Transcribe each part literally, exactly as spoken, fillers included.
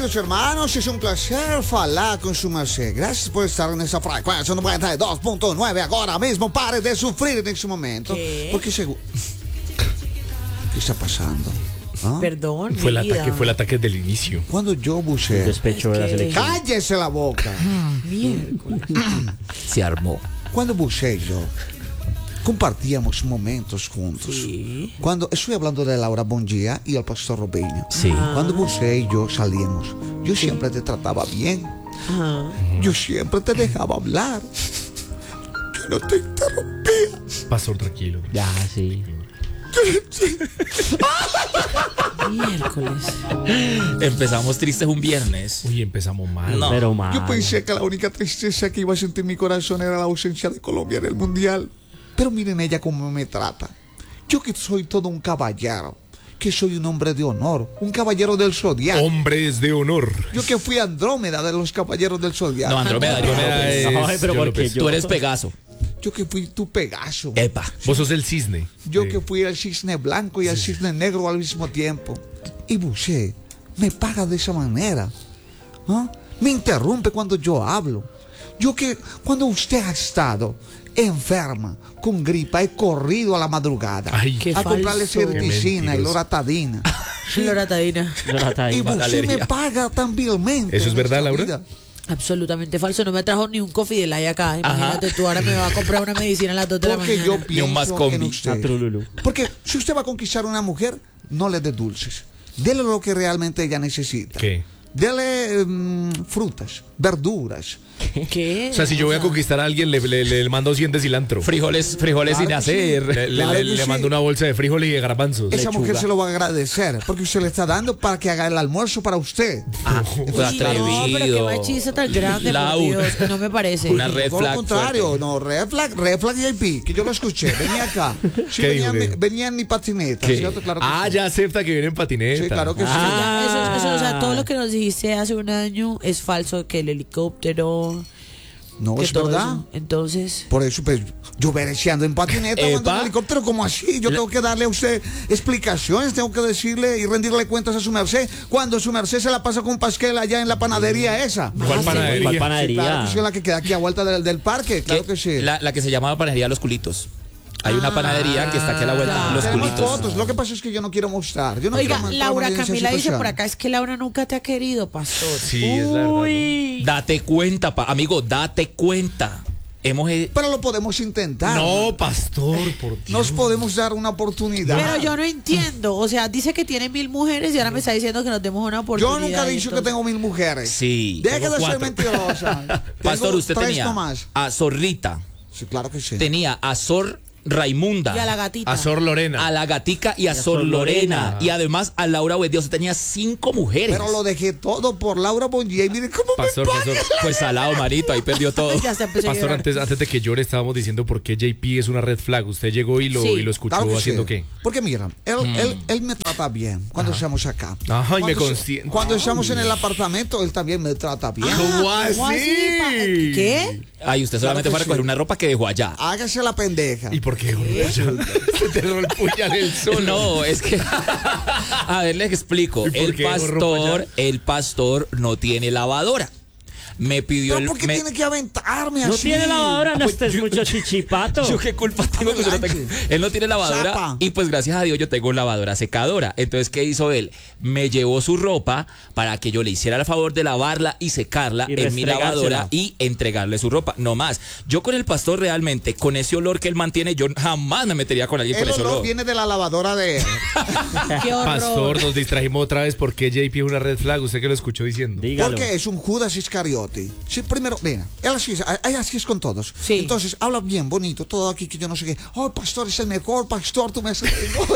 hermanos, hermanos, es un placer falar con su merced. Gracias por estar en esa frecuencia noventa y dos punto nueve ahora mismo. Pare de sufrir en ese momento. ¿Qué? Porque seguro... ¿Qué está pasando? ¿Ah? Perdón, Fue el vida. ataque, fue el ataque del inicio. Cuando yo buceé... Despecho de la Es que- selección. ¡Cállese la boca! Miércoles. Se armó. Cuando buceé yo, compartíamos momentos juntos. Sí. Cuando estoy hablando de Laura Bongia y el pastor Robinho. Sí. Cuando buceé y yo salíamos, yo siempre te trataba bien. Ajá. Yo siempre te dejaba hablar. Yo no te interrumpía. Pastor, tranquilo. Ya, sí. Miércoles. Empezamos tristes un viernes. Uy, empezamos mal. No. Pero mal. Yo pensé que la única tristeza que iba a sentir mi corazón era la ausencia de Colombia en el Mundial. Pero miren ella cómo me trata. Yo que soy todo un caballero, que soy un hombre de honor, un caballero del zodiaco. Hombres de honor. Yo que fui Andrómeda de los caballeros del zodiaco. No, Andrómeda, yo Andrómeda es Ay, pero John ¿por qué López. yo? Tú eres Pegaso. Yo que fui tu Pegaso. Epa. Vos sos el cisne. Yo Sí. que fui el cisne blanco y el cisne negro al mismo tiempo. Y Boucher me paga de esa manera. ¿Ah? Me interrumpe cuando yo hablo. Yo que cuando usted ha estado enferma, con gripa, he corrido a la madrugada Ay, Qué a comprarle falso. certicina y Qué mentiroso. loratadina. Loratadina. No la está Y ahí. Boucher me alergia. paga tan vilmente. ¿Eso es en verdad, esta Laura? vida. Absolutamente falso. No me trajo ni un coffee de la acá. Imagínate tú, ahora me va a comprar una medicina a las dos de la Porque mañana. yo Ni un pienso más en combi. usted. A Trululu. Porque si usted va a conquistar a una mujer, no le dé dulces. Dele lo que realmente ella necesita. ¿Qué? Dele mm, frutas, verduras. ¿Qué? O sea, si yo voy a conquistar a alguien, le, le, le mando cien de cilantro. Frijoles, frijoles Claro sin que sí. hacer. Le, le- Claro le- que le sí. mando una bolsa de frijoles y de garbanzos. Esa mujer Lechuga. se lo va a agradecer porque usted le está dando para que haga el almuerzo para usted. Ah, Uy, pues no, pero qué atrevido. machista tan grande, por Laura. Dios. No me parece. Una red Por flag. lo contrario, fuerte. no, red flag, red flag J P, que yo lo escuché, venía acá. Sí, ¿Qué venía, dijo, en qué? mi- venía en mi patineta, ¿Qué? ¿cierto? Claro que Ah, sí. ya acepta que viene en patineta. Sí, claro que sí. Ah. Eso, eso, o sea, todo lo que nos dijiste hace un año es falso, que el helicóptero, No, que es todo verdad. eso. Entonces, Por eso, pues, yo vereceando en patineta, Epa. cuando en helicóptero, como así? Yo tengo que darle a usted explicaciones, tengo que decirle y rendirle cuentas a su merced, cuando su merced se la pasa con pasquel allá en la panadería esa. ¿Cuál panadería? ¿Cuál Sí, panadería? claro que sí, la que queda aquí a vuelta del, del parque, claro que sí. La, la que se llamaba panadería Los Culitos. Hay una panadería que está aquí a la vuelta. Ah, Los Tenemos Culitos. fotos, lo que pasa es que yo no quiero mostrar. Yo no oiga, quiero mostrar Laura una evidencia Camila dice social. por acá, es que Laura nunca te ha querido, pastor. Sí, es la verdad, ¿no? Uy. Date cuenta, pa- amigo, date cuenta. Hemos. eh, Pero lo podemos intentar. No, pastor, por Dios. Nos podemos dar una oportunidad. Pero yo no entiendo, o sea, dice que tiene mil mujeres y ahora me está diciendo que nos demos una Yo oportunidad. nunca he dicho que entonces- tengo mil mujeres. Sí. Deje tengo de ser cuatro. mentirosa. Pastor, Tengo usted tres tenía nomás. a Zorrita, Sí, claro que sí. tenía a Sor Raimunda, Y a la gatita. A Sor Lorena. a la gatica y a, Sor Sor Lorena. Lorena. Y además a Laura Buendía. O sea, tenía cinco mujeres. Pero lo dejé todo por Laura Bonilla y mire cómo Pastor, me pastor. Pues salado, marito, ahí perdió todo. Ya se empezó a Pastor, llorar. antes, antes de que llore estábamos diciendo por qué J P es una red flag. Usted llegó y lo, Sí. y lo escuchó Claro que haciendo sí. qué. Porque mira, él, él, él me trata bien cuando estamos acá. Ajá, y me Cuando- consiente. Cuando estamos en el apartamento, él también me trata bien. ¿Cómo así? ¿Cómo así, pa- ¿Qué? Ay, usted solamente que fue a recoger sí. una ropa que dejó allá. Hágase la pendeja. ¿Y por qué? Se te dio el puñal el sol. No, es que a ver, les explico. ¿Y por El qué dejó ropa pastor, allá? el pastor no tiene lavadora. Me pidió ¿Pero el por qué me- tiene que aventarme No así? tiene lavadora, no pues, estés yo- mucho chichipato. Yo qué culpa tengo que yo no tengo- Adelante. Él no tiene lavadora Zapa. y pues gracias a Dios yo tengo lavadora secadora. Entonces, ¿qué hizo él? Me llevó su ropa para que yo le hiciera el favor de lavarla y secarla Y en mi restregársela. lavadora y entregarle su ropa. No más. Yo con el pastor realmente, con ese olor que él mantiene, yo jamás me metería con alguien El con ese olor olor. viene de la lavadora de él. Qué horror. Pastor, nos distrajimos otra vez. ¿Por qué J P es una red flag? Usted que lo escuchó diciendo. Dígalo. Porque es un Judas Iscariote. Sí, primero, mira, él así es, él así es con todos. Sí. Entonces, habla bien, bonito, todo aquí que yo no sé qué. Oh, pastor, es el mejor, pastor, tú me haces...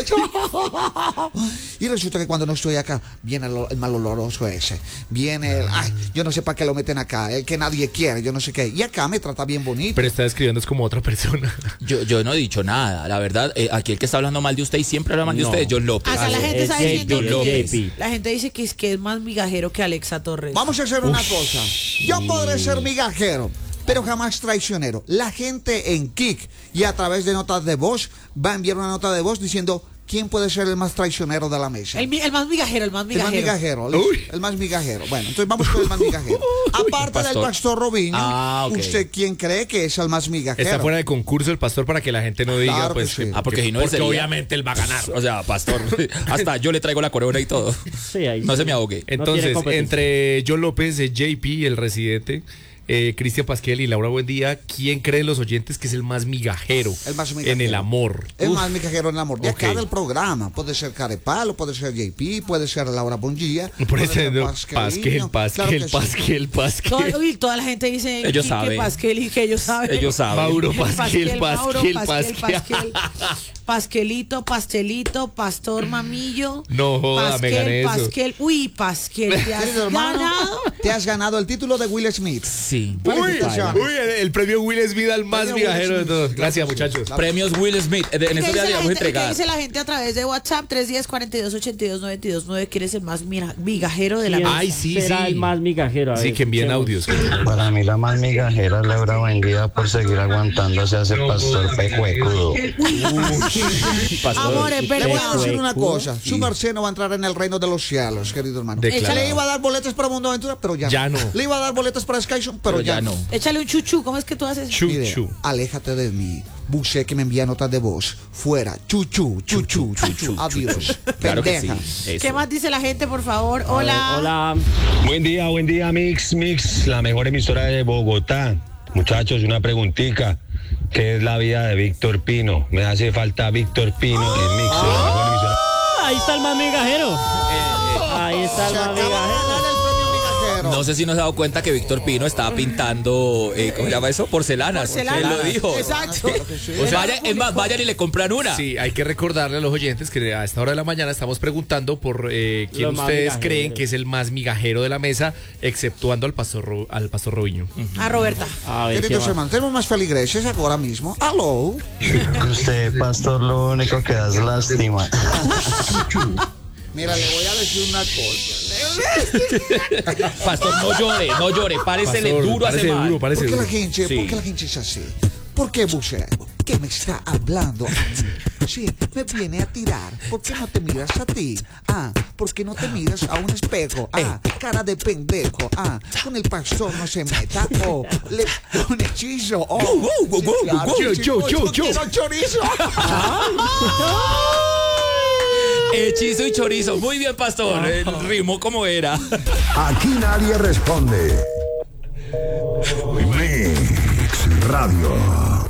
Y resulta que cuando no estoy acá, viene el, el mal oloroso ese. Viene el, ay, yo no sé para qué lo meten acá, el que nadie quiere, yo no sé qué. Y acá me trata bien bonito. Pero está describiendo es como otra persona. Yo, yo no he dicho nada. La verdad, eh, aquí el que está hablando mal de usted y siempre habla mal de No. usted es John López. Acá la Es gente está J P, diciendo es que J P. la gente dice que es que es más migajero que Alexa Torres. Vamos a hacer una cosa. Yo podré ser migajero, pero jamás traicionero. La gente en Kik y a través de notas de voz va a enviar una nota de voz diciendo quién puede ser el más traicionero de la mesa. El, mi- el más migajero, el más El migajero. más migajero, el, Uy. el más migajero. Bueno, entonces vamos con el más migajero. Aparte pastor. del pastor Robinho, Ah, ok. ¿usted quién cree que es el más migajero? Está fuera de concurso el pastor para que la gente no diga, Claro que pues, sí. Ah, porque si no, él porque sería- obviamente él va a ganar. O sea, pastor, hasta yo le traigo la corona y todo. Sí, ahí No sí. se me ahogue. Entonces, competencia. entre John López, eh, J P, el residente, eh, Cristian Pasquel y Laura Buendía, ¿quién creen los oyentes que es el más migajero, El más migajero. en el amor? El Uf, más migajero en el amor. De acá ok. del programa. Puede ser Carepalo, puede ser J P, puede ser Laura Bonjía. Por puede eso, ser no, Pasquelino. Pasquel, Claro Pasquel, que sí. Pasquel, Todo- Pasquel. uy, toda la gente dice Ellos Quique saben. Pasquel y que ellos saben. Ellos saben. Mauro Pasquel, Mauro, Pasquel, Pasquel, Pasquel. Pasquel. Pasquelito, pastelito, pastor mamillo. No joda, me gané eso. Pasquel, uy, Pasquel, ¿te has Querido hermano, ganado? te has ganado el título de Will Smith. Sí. Uy, Felicitaciones. uy, el, el premio Will Smith al más Premio Will migajero de Smith. todos. Gracias, muchachos. Premios Will Smith. En ¿Qué estos dice, días la le vamos a gente, ¿Qué entregar. dice la gente a través de WhatsApp? tres uno cero, cuatro dos, ocho dos, nueve dos nueve. ¿Quién es el más mira- migajero de la ¿Quién mesa? Ay, sí, será sí. el más migajero? A Sí, ver, que envíen escuchemos. audios. Para mí la más migajera es Laura Buendía por seguir aguantándose a ese pastor pecuecudo. Amores, Le voy a perdón. decir una Huecudo. cosa. Su merced no va a entrar en el reino de los cielos, querido hermano. Declarado. Le iba a dar boletas para Mundo Aventura, pero ya, Ya no. Le iba a dar boletas para Skyson, pero, Pero ya, ya no. no. Échale un chuchu. ¿Cómo es que tú haces? Chu, Mire, chu. aléjate de mí. Busé que me envía notas de voz. Fuera. Chuchu, chuchu, chuchu. Adiós. Claro que sí. Pendeja. Eso. ¿Qué más dice la gente, por favor? A ver, Hola. Hola. Buen día, buen día, Mix, Mix, la mejor emisora de Bogotá. Muchachos, una preguntita. ¿Qué es la vida de Víctor Pino? Me hace falta Víctor Pino en Mix, la mejor emisora. Ahí está el más migajero. Ahí está el Se más acaba de migajero. ganar el premio migajero. No sé si nos ha dado cuenta que Víctor Pino estaba pintando, eh, ¿cómo se llama eso? Porcelanas. Porcelana. Él lo dijo. Exacto. O sea, vaya- es más, vayan y le compran una. Sí, hay que recordarle a los oyentes que a esta hora de la mañana estamos preguntando por eh, quién Lo más ustedes migajero. creen que es el más migajero de la mesa, exceptuando al pastor, Ro- al pastor Robinho. A Roberta. A ver, ¿qué Queridos más? hermanos, tenemos más feligreses ahora mismo. Aló. Usted, pastor, lo único que da es lástima. Mira, le voy a decir una cosa. Pastor, no llore, no llore. Páresele Pastor, duro a ese parece man. duro, parece ¿Por qué la duro. gente, Sí. ¿por qué la gente es así? ¿Por qué Busé? ¿Qué me está hablando a mí? Sí, me viene a tirar. ¿Por qué no te miras a ti? Ah, ¿por qué no te miras a un espejo? Ah, cara de pendejo. Ah, con el pastor no se meta. Oh, le, un hechizo. Oh, Gu, gu, sí, gu, claro, gu, sí, gu, sí, gu, yo gu, quiero chorizo. Hechizo y chorizo. Muy bien, pastor. El ritmo como era. Aquí nadie responde. Mix Radio.